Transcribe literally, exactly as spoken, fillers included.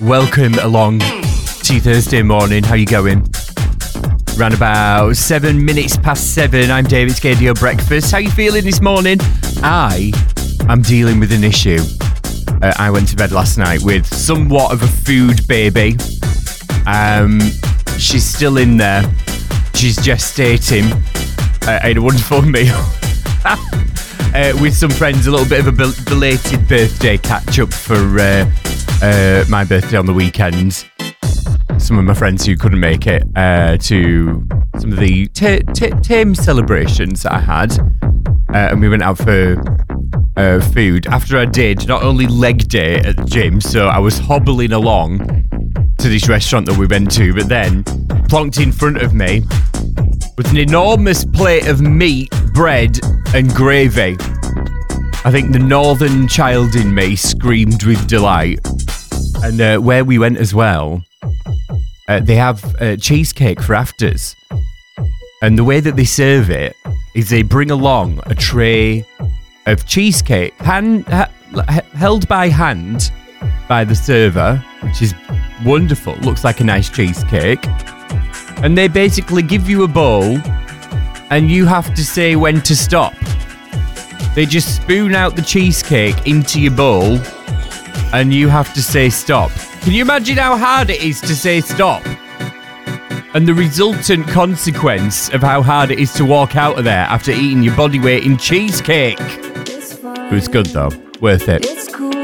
Welcome along to Thursday morning. How you going? Around about seven minutes past seven. I'm David Scadio Breakfast. How you feeling this morning? I am dealing with an issue. Uh, I went to bed last night with somewhat of a food baby. Um, she's still in there. She's gestating. Uh, I had a wonderful meal uh, with some friends. A little bit of a bel- belated birthday catch up for uh, uh, my birthday on the weekend. Some of my friends who couldn't make it uh, to some of the t- t- tame celebrations that I had, uh, and we went out for uh, food. After I did not only leg day at the gym, so I was hobbling along to this restaurant that we went to, but then plonked in front of me with an enormous plate of meat, bread, and gravy. I think the northern child in me screamed with delight. And uh, where we went as well, uh, they have uh, cheesecake for afters. And the way that they serve it is they bring along a tray of cheesecake, hand, ha- held by hand by the server, which is wonderful. Looks like a nice cheesecake. And they basically give you a bowl and you have to say when to stop. They just spoon out the cheesecake into your bowl and you have to say stop. Can you imagine how hard it is to say stop? And the resultant consequence of how hard it is to walk out of there after eating your body weight in cheesecake. It was good though. Worth it.